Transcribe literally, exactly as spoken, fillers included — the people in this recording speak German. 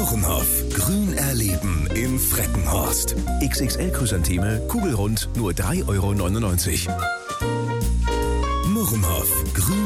Murrenhof. Grün erleben in Freckenhorst. X X L-Chrysantheme, kugelrund, nur drei Euro neunundneunzig. Murrenhof. Grün